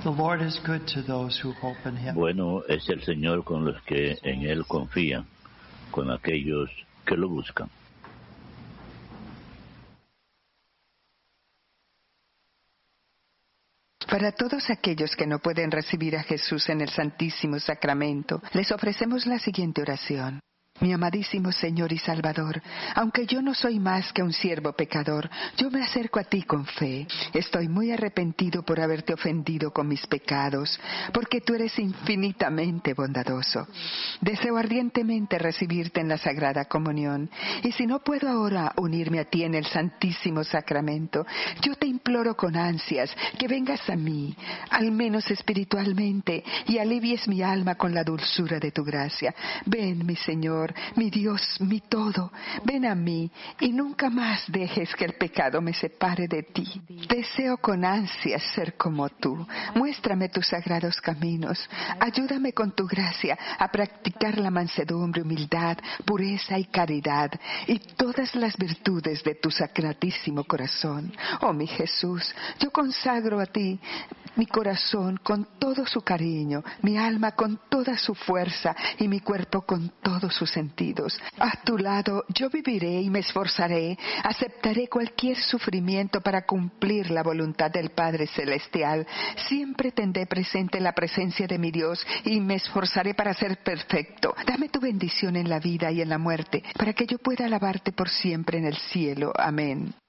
The Lord is good to those who hope in Him. Bueno es el Señor con los que en Él confían, con aquellos que lo buscan. Para todos aquellos que no pueden recibir a Jesús en el Santísimo Sacramento, les ofrecemos la siguiente oración. Mi amadísimo Señor y Salvador, aunque yo no soy más que un siervo pecador, yo me acerco a ti con fe. Estoy muy arrepentido por haberte ofendido con mis pecados, porque tú eres infinitamente bondadoso. Deseo ardientemente recibirte en la Sagrada Comunión, y si no puedo ahora unirme a ti en el Santísimo Sacramento, yo te imploro con ansias que vengas a mí, al menos espiritualmente, y alivies mi alma con la dulzura de tu gracia. Ven, mi Señor, mi Dios, mi todo, ven a mí y nunca más dejes que el pecado me separe de ti. Deseo con ansias ser como tú. Muéstrame tus sagrados caminos. Ayúdame con tu gracia a practicar la mansedumbre, humildad, pureza y caridad y todas las virtudes de tu sacratísimo corazón. Oh mi Jesús, yo consagro a ti mi corazón con todo su cariño, mi alma con toda su fuerza y mi cuerpo con todos sus sentidos. A tu lado yo viviré y me esforzaré, aceptaré cualquier sufrimiento para cumplir la voluntad del Padre Celestial. Siempre tendré presente la presencia de mi Dios y me esforzaré para ser perfecto. Dame tu bendición en la vida y en la muerte, para que yo pueda alabarte por siempre en el cielo. Amén.